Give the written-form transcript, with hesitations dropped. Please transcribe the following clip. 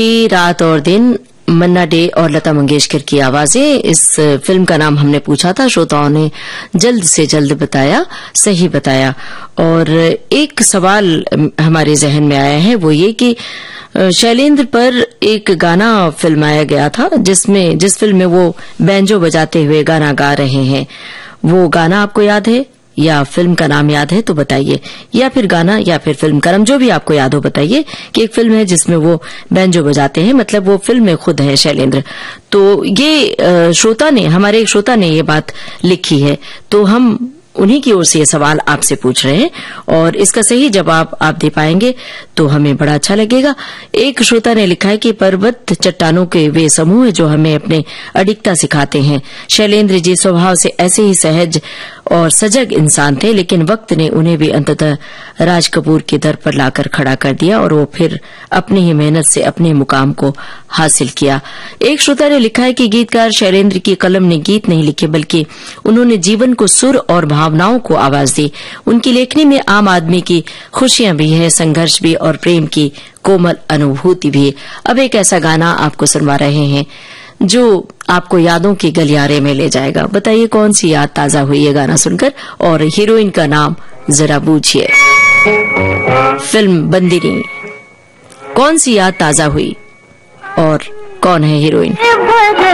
रात और दिन, मन्ना डे और लता मंगेशकर की आवाजें। इस फिल्म का नाम हमने पूछा था, श्रोताओं ने जल्द से जल्द बताया, सही बताया। और एक सवाल हमारे जहन में आया है, वो ये कि शैलेंद्र पर एक गाना फिल्माया गया था जिस फिल्म में वो बैंजो बजाते हुए गाना गा रहे हैं। वो गाना आपको याद है या फिल्म का नाम याद है तो बताइए, या फिर गाना या फिर फिल्म का नाम, जो भी आपको याद हो बताइए कि एक फिल्म है जिसमें वो बैंजो बजाते हैं, मतलब वो फिल्म में खुद है शैलेंद्र। तो ये हमारे एक श्रोता ने ये बात लिखी है, तो हम उन्हीं की ओर से ये सवाल आपसे पूछ रहे हैं और इसका सही जवाब आप दे पाएंगे तो हमें बड़ा अच्छा लगेगा। एक श्रोता ने लिखा है कि पर्वत चट्टानों के वे समूह जो हमें अपने अडिगता सिखाते हैं। शैलेंद्र जी स्वभाव से ऐसे ही सहज और सजग इंसान थे, लेकिन वक्त ने उन्हें भी अंततः राज कपूर के दर पर लाकर खड़ा कर दिया और वो फिर अपनी ही मेहनत से अपने मुकाम को हासिल किया। एक श्रोता ने लिखा है कि गीतकार शैलेंद्र की कलम ने गीत नहीं लिखे, बल्कि उन्होंने जीवन को सुर और भावनाओं को आवाज दी। उनकी लेखनी में आम आदमी की खुशियां भी है, संघर्ष भी और प्रेम की कोमल अनुभूति भी। अब एक ऐसा गाना आपको सुनवा रहे हैं जो आपको यादों के गलियारे में ले जाएगा। बताइए कौन सी याद ताजा हुई ये गाना सुनकर, और हीरोइन का नाम जरा बूझिए। फिल्म बंदिनी। कौन सी याद ताजा हुई और कौन है हीरोइन?